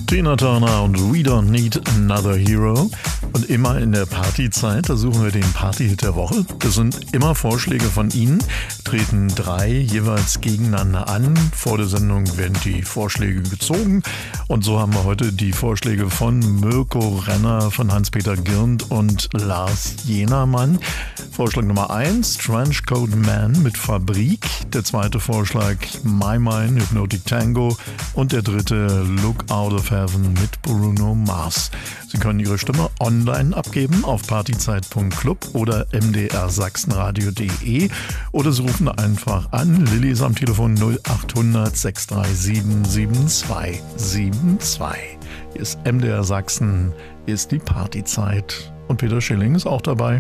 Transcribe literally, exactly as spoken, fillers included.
Tina Turner und We Don't Need Another Hero. Und immer in der Partyzeit, da suchen wir den Partyhit der Woche. Das sind immer Vorschläge von Ihnen, treten drei jeweils gegeneinander an. Vor der Sendung werden die Vorschläge gezogen. Und so haben wir heute die Vorschläge von Mirko Renner, von Hans-Peter Girnd und Lars Jenermann. Vorschlag Nummer eins, Trenchcoat Man mit Fabrik. Der zweite Vorschlag, My Mind, Hypnotic Tango. Und der dritte, Look Out of Heaven mit Bruno Mars. Sie können Ihre Stimme online abgeben auf partyzeit punkt club oder m d r sachsenradio punkt de oder Sie rufen einfach an. Lilly ist am Telefon null acht hundert sechs drei sieben sieben zwei sieben zwei. Hier ist M D R Sachsen, hier ist die Partyzeit. Und Peter Schilling ist auch dabei.